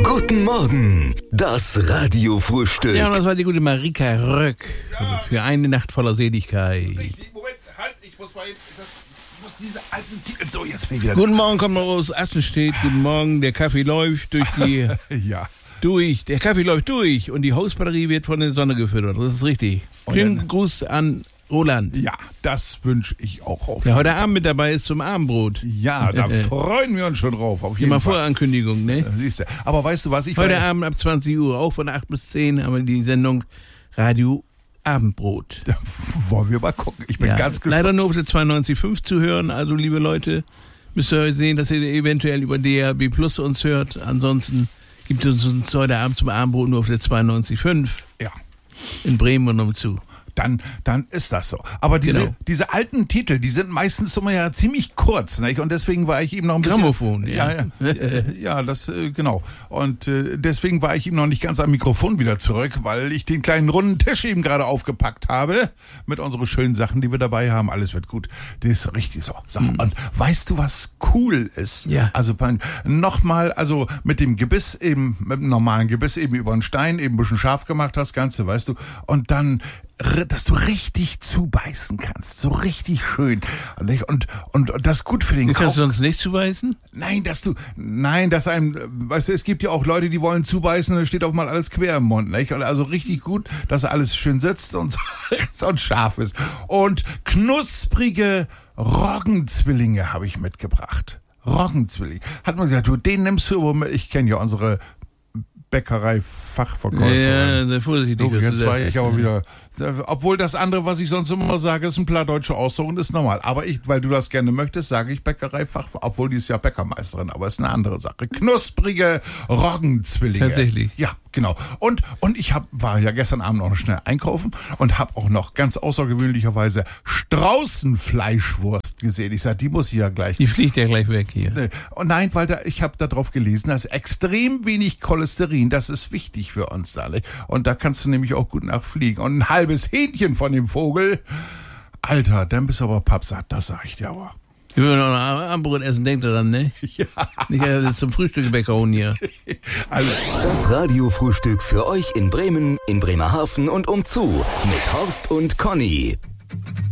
Guten Morgen, das Radiofrühstück. Ja, und das war die gute Marika Röck. Ja. Für eine Nacht voller Seligkeit. Moment, halt, ich muss diese alten Titel so jetzt wieder. Guten Morgen, kommt mal aus Assenstedt. Guten Morgen, der Kaffee läuft durch die... Ja. Der Kaffee läuft durch und die Hausbatterie wird von der Sonne gefüttert. Das ist richtig. Schönen Gruß an Roland. Ja, das wünsche ich auch auf. Der heute Abend mit dabei ist zum Abendbrot. Ja, da freuen wir uns schon drauf. Auf jeden Immer Fall. Vorankündigung, ne? Siehst du. Aber weißt du was? Heute Abend ab 20 Uhr, auch von 8 bis 10, haben wir die Sendung Radio Abendbrot. Da wollen wir mal gucken. Ich bin ganz gespannt. Leider nur auf der 92.5 zu hören. Also, liebe Leute, müsst ihr sehen, dass ihr eventuell über DAB Plus uns hört. Ansonsten gibt es uns heute Abend zum Abendbrot nur auf der 92.5. Ja. In Bremen und umzu. Dann ist das so. Aber diese alten Titel, die sind meistens immer ja ziemlich kurz, nicht? Und deswegen war ich eben noch ein bisschen... Grammophon, ja, das, genau. Und deswegen war ich eben noch nicht ganz am Mikrofon wieder zurück, weil ich den kleinen runden Tisch eben gerade aufgepackt habe mit unseren schönen Sachen, die wir dabei haben. Alles wird gut. Das ist richtig so. Und weißt du, was cool ist? Ja. Also nochmal, also mit dem Gebiss eben, mit dem normalen Gebiss eben über den Stein, eben ein bisschen scharf gemacht hast, Ganze, weißt du. Und dann... dass du richtig zubeißen kannst, so richtig schön. Und das ist gut für den Kopf. Kannst du sonst nicht zubeißen? Nein, weißt du, es gibt ja auch Leute, die wollen zubeißen und dann steht auf mal alles quer im Mund, nicht? Also richtig gut, dass alles schön sitzt und scharf ist. Und knusprige Roggenzwillinge habe ich mitgebracht. Roggenzwillinge. Hat man gesagt, du, den nimmst du, ich kenne ja unsere Bäckerei-Fachverkäuferin. Ja, vorsichtig. Jetzt war ich aber wieder... Obwohl das andere, was ich sonst immer sage, ist ein plattdeutscher Ausdruck und ist normal. Aber weil du das gerne möchtest, sage ich Bäckerei-Fachverkäuferin. Obwohl die ist ja Bäckermeisterin, aber ist eine andere Sache. Knusprige Roggenzwillinge. Tatsächlich? Ja, genau. Und ich war ja gestern Abend noch schnell einkaufen und habe auch noch ganz außergewöhnlicherweise Straußenfleischwurst gesehen. Ich sage, die muss ich ja gleich... Die fliegt ja gleich weg hier. Und nein, weil ich habe da drauf gelesen, dass extrem wenig Cholesterin, das ist wichtig für uns da. Und da kannst du nämlich auch gut nachfliegen. Und ein halbes Hähnchen von dem Vogel, Alter, dann bist du aber pappsatt, das sag ich dir aber. Wenn wir noch ein Abendbrot essen, denkt er dann, ne? Ja. Nicht zum Frühstück hauen hier. Also. Das Radiofrühstück für euch in Bremen, in Bremerhaven und umzu mit Horst und Conny.